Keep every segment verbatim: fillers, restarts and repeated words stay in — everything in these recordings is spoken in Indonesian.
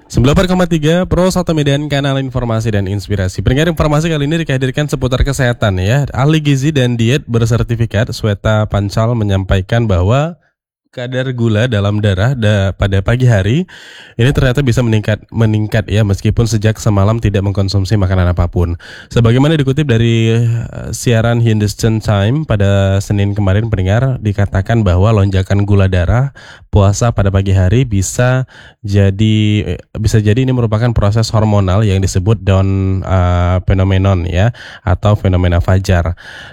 sembilan puluh empat koma tiga Pro Satu Medan, kanal informasi dan inspirasi. Pendengar, informasi kali ini dihadirkan seputar kesehatan ya. Ahli gizi dan diet bersertifikat Sweta Pancal menyampaikan bahwa kadar gula dalam darah da, pada pagi hari ini ternyata bisa meningkat meningkat ya, meskipun sejak semalam tidak mengkonsumsi makanan apapun. Sebagaimana dikutip dari uh, siaran Hindustan Time pada Senin kemarin, pendengar, dikatakan bahwa lonjakan gula darah puasa pada pagi hari bisa jadi bisa jadi ini merupakan proses hormonal yang disebut Down uh, phenomenon ya, atau fenomena fajar.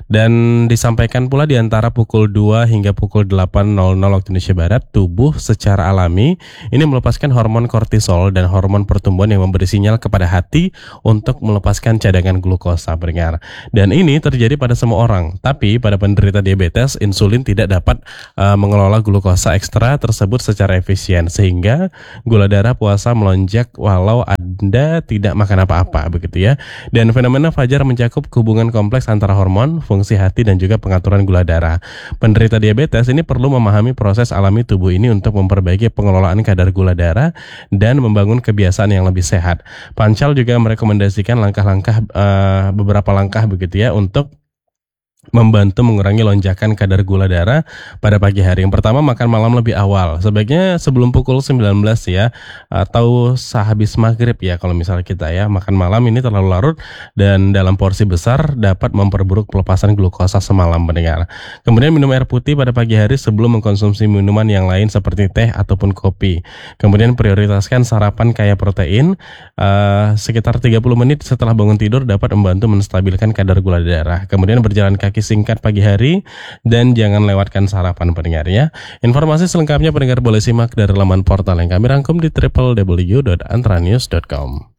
Dan disampaikan pula di antara pukul dua hingga pukul delapan waktu Indonesia Barat, tubuh secara alami ini melepaskan hormon kortisol dan hormon pertumbuhan yang memberi sinyal kepada hati untuk melepaskan cadangan glukosa, pendengar. Dan ini terjadi pada semua orang. Tapi pada penderita diabetes, insulin tidak dapat uh, mengelola glukosa ekstra tersebut secara efisien, sehingga gula darah puasa melonjak walau Anda tidak makan apa-apa, begitu ya. Dan fenomena fajar mencakup hubungan kompleks antara hormon, fungsi hati, dan juga pengaturan gula darah. Penderita diabetes ini perlu memahami proses alami tubuh ini untuk memperbaiki pengelolaan kadar gula darah dan membangun kebiasaan yang lebih sehat. Pancal juga merekomendasikan langkah-langkah uh, beberapa langkah begitu ya untuk membantu mengurangi lonjakan kadar gula darah pada pagi hari. Yang pertama, makan malam lebih awal. Sebaiknya sebelum pukul sembilan belas ya, atau sehabis maghrib ya kalau misalnya kita ya. Makan malam ini terlalu larut dan dalam porsi besar dapat memperburuk pelepasan glukosa semalam, pendengar. Kemudian minum air putih pada pagi hari sebelum mengkonsumsi minuman yang lain seperti teh ataupun kopi. Kemudian prioritaskan sarapan kaya protein uh, sekitar tiga puluh menit setelah bangun tidur dapat membantu menstabilkan kadar gula darah. Kemudian berjalan kaki singkat pagi hari dan jangan lewatkan sarapan, pendengar ya. Informasi selengkapnya pendengar boleh simak dari laman portal yang kami rangkum di w w w dot antranews dot com.